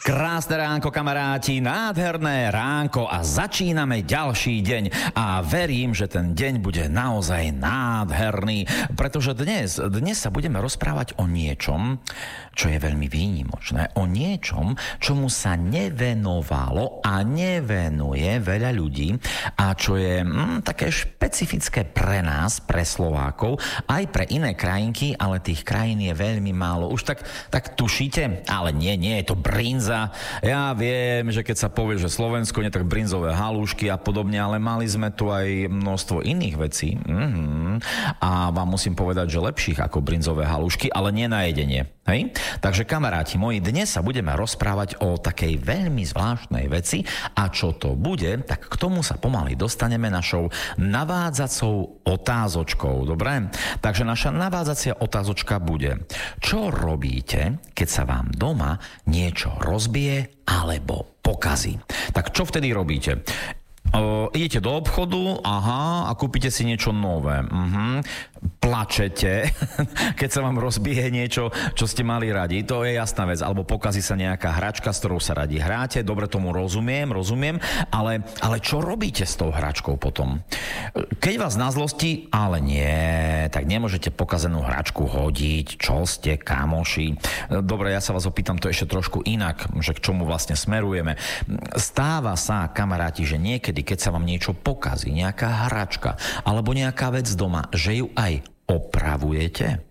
Krásne ránko, kamaráti, nádherné ránko a začíname ďalší deň a verím, že ten deň bude naozaj nádherný, pretože dnes sa budeme rozprávať o niečom, čo je veľmi výnimočné, o niečom, čomu sa nevenovalo a nevenuje veľa ľudí a čo je také špecifické pre nás, pre Slovákov, aj pre iné krajinky, ale tých krajín je veľmi málo. Už tak tušíte? Ale nie je to brinza. Ja viem, že keď sa povie, že Slovensko nie tak brinzové halúšky a podobne, ale mali sme tu aj množstvo iných vecí. A vám musím povedať, že lepších ako brinzové halúšky, ale nie na jedenie. Hej? Takže kamaráti moji, dnes sa budeme rozprávať o takej veľmi zvláštnej veci a čo to bude, tak k tomu sa pomaly dostaneme našou navádzacou otázočkou. Dobre? Takže naša navádzacia otázočka bude: čo robíte, keď sa vám doma niečo rozbije alebo pokazí? Tak čo vtedy robíte? Idete do obchodu, a kúpite si niečo nové. Plačete, keď sa vám rozbije niečo, čo ste mali radi. To je jasná vec. Alebo pokazí sa nejaká hračka, s ktorou sa radi hráte. Dobre, tomu rozumiem, ale čo robíte s tou hračkou potom? Keď vás na zlosti, ale nie, tak nemôžete pokazenú hračku hodiť. Čo ste, kamoši? Dobre, ja sa vás opýtam to ešte trošku inak, že k čomu vlastne smerujeme. Stáva sa, kamaráti, že niekedy, keď sa vám niečo pokazí, nejaká hračka alebo nejaká vec doma, že ju aj opravujete?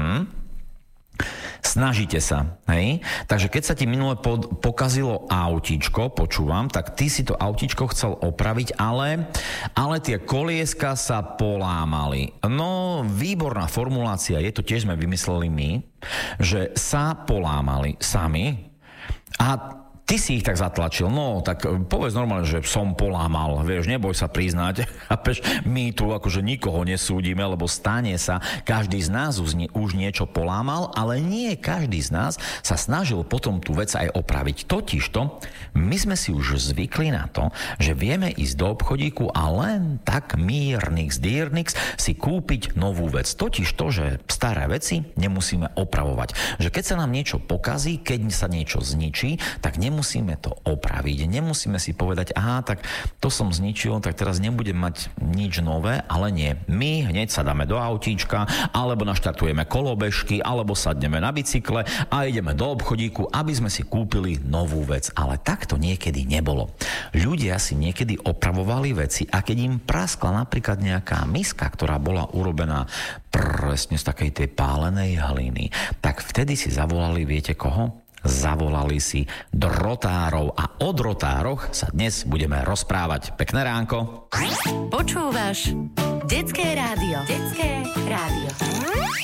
Snažíte sa, hej? Takže keď sa ti minule pokazilo autíčko, počúvam, tak ty si to autíčko chcel opraviť, ale tie kolieska sa polámali. No, výborná formulácia je, to tiež sme vymysleli my, že sa polámali sami a ty si ich tak zatlačil, no tak povedz normálne, že som polámal, vieš, neboj sa priznať. My tu akože nikoho nesúdime, lebo stane sa, každý z nás už niečo polámal, ale nie každý z nás sa snažil potom tú vec aj opraviť. Totižto, my sme si už zvykli na to, že vieme ísť do obchodíku a len tak mírnix si kúpiť novú vec. Totižto, že staré veci nemusíme opravovať. Že keď sa nám niečo pokazí, keď sa niečo zničí, tak nemusíme to opraviť, nemusíme si povedať, tak to som zničil, tak teraz nebudem mať nič nové, ale nie. My hneď sa dáme do autíčka, alebo naštartujeme kolobežky, alebo sadneme na bicykle a ideme do obchodíku, aby sme si kúpili novú vec. Ale tak to niekedy nebolo. Ľudia si niekedy opravovali veci a keď im praskla napríklad nejaká miska, ktorá bola urobená presne z takej tej pálenej hliny, tak vtedy si zavolali, viete koho? Zavolali si drotárov a o drotároch sa dnes budeme rozprávať. Pekné ránko. Počúvaš Detské rádio. Detské rádio.